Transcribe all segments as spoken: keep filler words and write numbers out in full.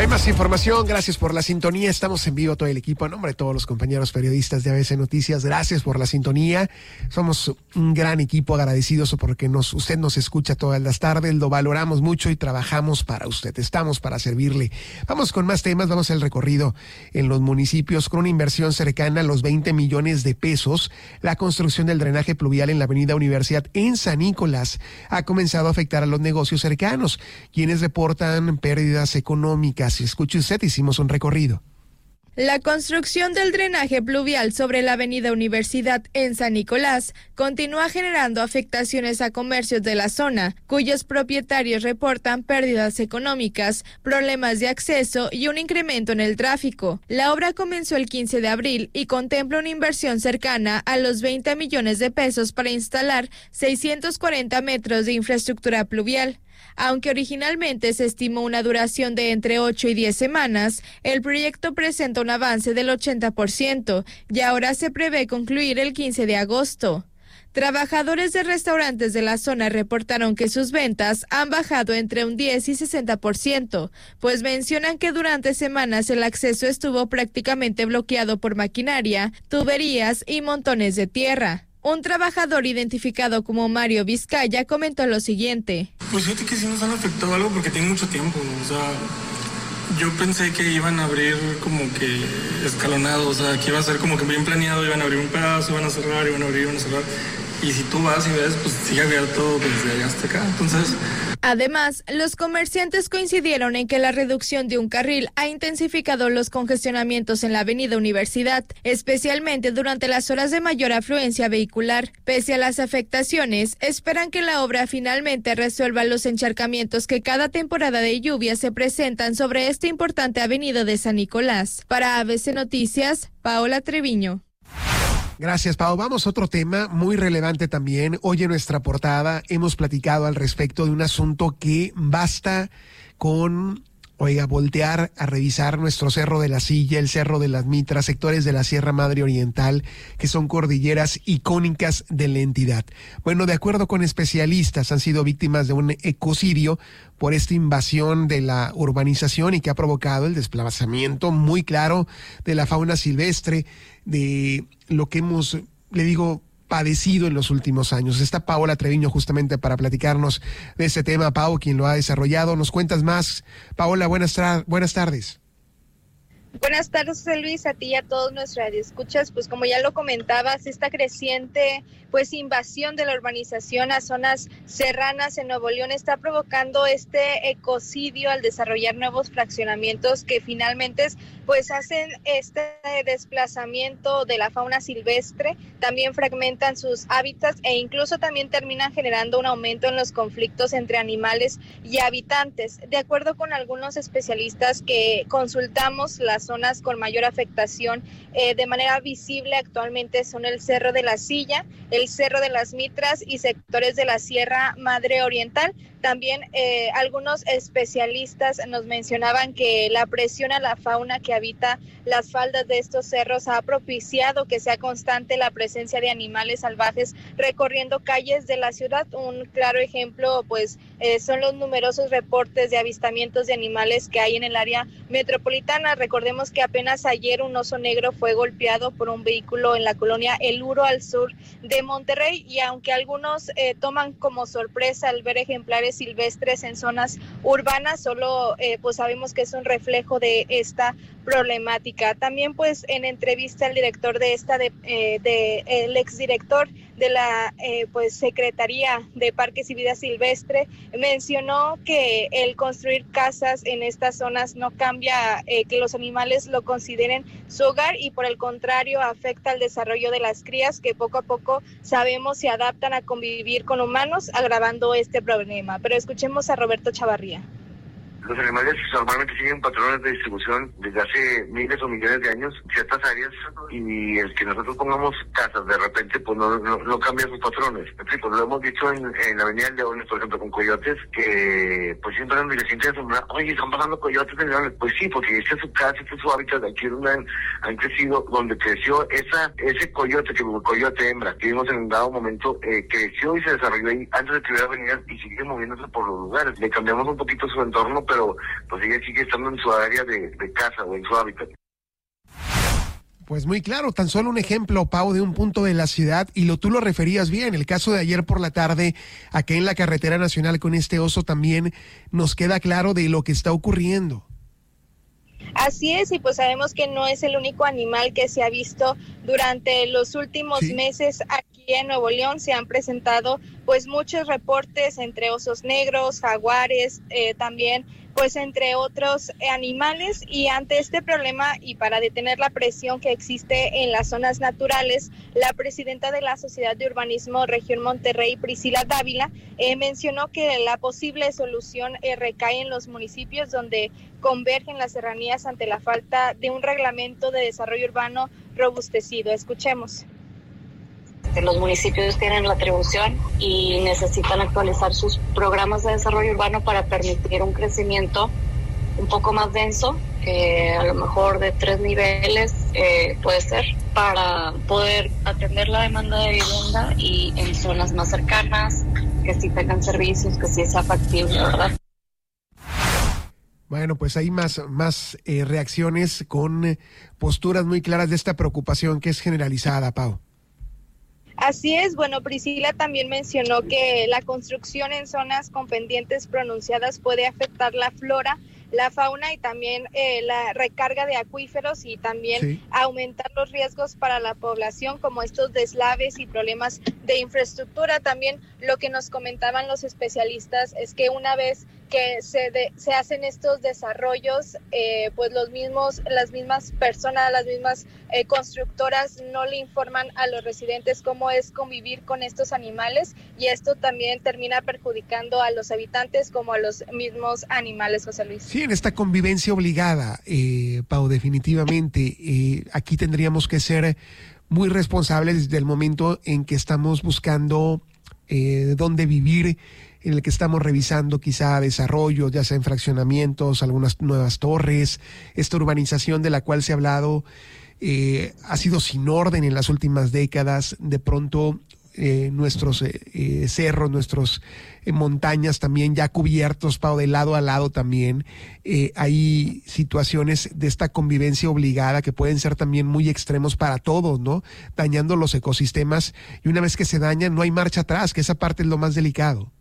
Hay más información, gracias por la sintonía, estamos en vivo todo el equipo, en nombre de todos los compañeros periodistas de A B C Noticias, gracias por la sintonía, somos un gran equipo, agradecidos porque nos, usted nos escucha todas las tardes, lo valoramos mucho y trabajamos para usted, estamos para servirle. Vamos con más temas, vamos al recorrido en los municipios con una inversión cercana a los veinte millones de pesos. La construcción del drenaje pluvial en la avenida Universidad en San Nicolás ha comenzado a afectar a los negocios cercanos, quienes reportan pérdidas económicas. Si escucha usted, hicimos un recorrido. La construcción del drenaje pluvial sobre la avenida Universidad en San Nicolás continúa generando afectaciones a comercios de la zona, cuyos propietarios reportan pérdidas económicas, problemas de acceso y un incremento en el tráfico. La obra comenzó el quince de abril y contempla una inversión cercana a los veinte millones de pesos para instalar seiscientos cuarenta metros de infraestructura pluvial. Aunque originalmente se estimó una duración de entre ocho y diez semanas, el proyecto presenta un avance del ochenta por ciento y ahora se prevé concluir el quince de agosto. Trabajadores de restaurantes de la zona reportaron que sus ventas han bajado entre un diez y sesenta por ciento, pues mencionan que durante semanas el acceso estuvo prácticamente bloqueado por maquinaria, tuberías y montones de tierra. Un trabajador identificado como Mario Vizcaya comentó lo siguiente. Pues fíjate que sí nos han afectado algo porque tiene mucho tiempo, o sea, yo pensé que iban a abrir como que escalonado, o sea, que iba a ser como que bien planeado, iban a abrir un pedazo, iban a cerrar, iban a abrir, iban a cerrar, y si tú vas y ves, pues sigue abierto desde allá hasta acá, entonces... Además, los comerciantes coincidieron en que la reducción de un carril ha intensificado los congestionamientos en la avenida Universidad, especialmente durante las horas de mayor afluencia vehicular. Pese a las afectaciones, esperan que la obra finalmente resuelva los encharcamientos que cada temporada de lluvia se presentan sobre esta importante avenida de San Nicolás. Para A B C Noticias, Paola Treviño. Gracias, Pau. Vamos a otro tema muy relevante también. Hoy en nuestra portada hemos platicado al respecto de un asunto que basta con, oiga, voltear a revisar nuestro Cerro de la Silla, el Cerro de las Mitras, sectores de la Sierra Madre Oriental, que son cordilleras icónicas de la entidad. Bueno, de acuerdo con especialistas, han sido víctimas de un ecocidio por esta invasión de la urbanización y que ha provocado el desplazamiento muy claro de la fauna silvestre, de lo que hemos, le digo, padecido en los últimos años. Está Paola Treviño justamente para platicarnos de este tema. Pau, quien lo ha desarrollado. ¿Nos cuentas más? Paola, buenas, tra- buenas tardes. Buenas tardes, José Luis, a ti y a todos nuestros radioescuchas. Pues como ya lo comentabas, esta creciente pues invasión de la urbanización a zonas serranas en Nuevo León está provocando este ecocidio al desarrollar nuevos fraccionamientos que finalmente pues hacen este desplazamiento de la fauna silvestre, también fragmentan sus hábitats e incluso también terminan generando un aumento en los conflictos entre animales y habitantes. De acuerdo con algunos especialistas que consultamos, las zonas con mayor afectación eh, de manera visible actualmente son el Cerro de la Silla, el Cerro de las Mitras y sectores de la Sierra Madre Oriental. También eh, algunos especialistas nos mencionaban que la presión a la fauna que habita las faldas de estos cerros ha propiciado que sea constante la presencia de animales salvajes recorriendo calles de la ciudad. Un claro ejemplo pues eh, son los numerosos reportes de avistamientos de animales que hay en el área metropolitana. Recordemos que apenas ayer un oso negro fue golpeado por un vehículo en la colonia El Uro al sur de Monterrey, y aunque algunos eh, toman como sorpresa al ver ejemplares silvestres en zonas urbanas, solo eh, pues sabemos que es un reflejo de esta problemática. También pues en entrevista el director de esta de, eh, de el exdirector de la eh, pues Secretaría de Parques y Vida Silvestre mencionó que el construir casas en estas zonas no cambia eh, que los animales lo consideren su hogar, y por el contrario afecta al desarrollo de las crías, que poco a poco sabemos se adaptan a convivir con humanos, agravando este problema. Pero escuchemos a Roberto Chavarría. Los animales normalmente siguen patrones de distribución desde hace miles o millones de años en ciertas áreas, y el que nosotros pongamos casas de repente pues no, no, no cambia sus patrones. En fin, pues lo hemos dicho en, en la Avenida Leones, por ejemplo, con coyotes, que pues siempre andan y les sienten oye, están pasando coyotes en Leones. Pues sí, porque esta es su casa, este es su hábitat, aquí es donde han, han crecido, donde creció esa ese coyote, que el coyote hembra, que vimos en un dado momento, eh, creció y se desarrolló ahí antes de que hubiera avenidas y sigue moviéndose por los lugares. Le cambiamos un poquito su entorno, pero pues ella sigue estando en su área de, de casa o en su hábitat. Pues muy claro, tan solo un ejemplo, Pau, de un punto de la ciudad, y lo tú lo referías bien, el caso de ayer por la tarde, acá en la carretera nacional con este oso también nos queda claro de lo que está ocurriendo. Así es, y pues sabemos que no es el único animal que se ha visto durante los últimos sí. meses aquí en Nuevo León. Se han presentado pues muchos reportes entre osos negros, jaguares, eh, también pues entre otros animales, y ante este problema y para detener la presión que existe en las zonas naturales, la presidenta de la Sociedad de Urbanismo Región Monterrey, Priscila Dávila, eh, mencionó que la posible solución eh, recae en los municipios donde convergen las serranías ante la falta de un reglamento de desarrollo urbano robustecido. Escuchemos. Los municipios tienen la atribución y necesitan actualizar sus programas de desarrollo urbano para permitir un crecimiento un poco más denso, eh, a lo mejor de tres niveles eh, puede ser, para poder atender la demanda de vivienda y en zonas más cercanas, que sí tengan servicios, que sí sea factible, ¿verdad? Bueno, pues hay más, más eh, reacciones con eh, posturas muy claras de esta preocupación que es generalizada, Pau. Así es, bueno, Priscila también mencionó que la construcción en zonas con pendientes pronunciadas puede afectar la flora, la fauna y también eh, la recarga de acuíferos, y también sí. aumentar los riesgos para la población, como estos deslaves y problemas de infraestructura. También lo que nos comentaban los especialistas es que una vez que se, de, se hacen estos desarrollos, eh, pues los mismos, las mismas personas, las mismas eh, constructoras no le informan a los residentes cómo es convivir con estos animales, y esto también termina perjudicando a los habitantes como a los mismos animales, José Luis. Sí, en esta convivencia obligada, eh, Pau, definitivamente, eh, aquí tendríamos que ser muy responsables desde el momento en que estamos buscando eh, dónde vivir, en el que estamos revisando quizá desarrollo, ya sea en fraccionamientos, algunas nuevas torres. Esta urbanización de la cual se ha hablado eh, ha sido sin orden en las últimas décadas. De pronto eh, nuestros eh, eh, cerros, nuestras eh, montañas también ya cubiertos, Pau, de lado a lado también. Eh, hay situaciones de esta convivencia obligada que pueden ser también muy extremos para todos, ¿no? Dañando los ecosistemas, y una vez que se dañan no hay marcha atrás, que esa parte es lo más delicado.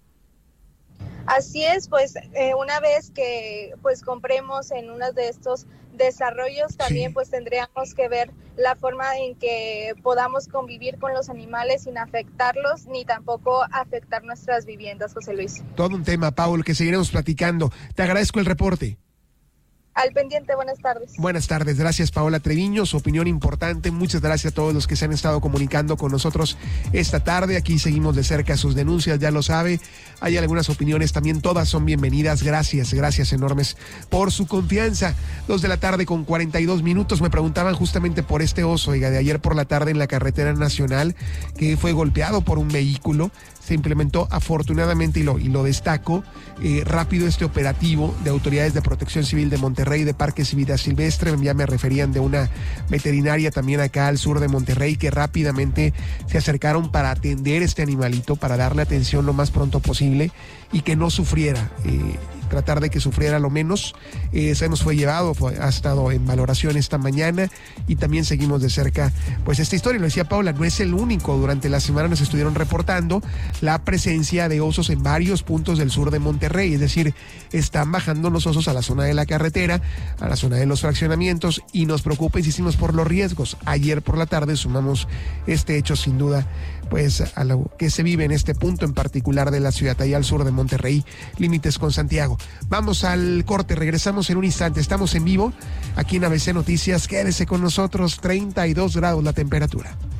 Así es, pues eh, una vez que pues compremos en uno de estos desarrollos, también sí. pues tendríamos que ver la forma en que podamos convivir con los animales sin afectarlos, ni tampoco afectar nuestras viviendas, José Luis. Todo un tema, Paul, que seguiremos platicando. Te agradezco el reporte. Al pendiente, buenas tardes. Buenas tardes, gracias Paola Treviño, su opinión importante. Muchas gracias a todos los que se han estado comunicando con nosotros esta tarde. Aquí seguimos de cerca sus denuncias, ya lo sabe. Hay algunas opiniones también, todas son bienvenidas. Gracias, gracias enormes por su confianza. Dos de la tarde con cuarenta y dos minutos. Me preguntaban justamente por este oso, oiga, de ayer por la tarde en la carretera nacional, que fue golpeado por un vehículo. Se implementó afortunadamente, y lo, y lo destaco, eh, rápido este operativo de autoridades de Protección Civil de Monterrey, de Parques y Vida Silvestre. Ya me referían de una veterinaria también acá al sur de Monterrey, que rápidamente se acercaron para atender este animalito, para darle atención lo más pronto posible y que no sufriera, eh, tratar de que sufriera lo menos. Eh, se nos fue llevado, fue, ha estado en valoración esta mañana, y también seguimos de cerca pues esta historia. Lo decía Paula, no es el único. Durante la semana nos estuvieron reportando la presencia de osos en varios puntos del sur de Monterrey, es decir, están bajando los osos a la zona de la carretera, a la zona de los fraccionamientos, y nos preocupa, insistimos, por los riesgos. Ayer por la tarde sumamos este hecho sin duda pues a lo que se vive en este punto en particular de la ciudad, allá al sur de Monterrey, límites con Santiago. Vamos al corte, regresamos en un instante, estamos en vivo aquí en A B C Noticias, quédese con nosotros, treinta y dos grados la temperatura.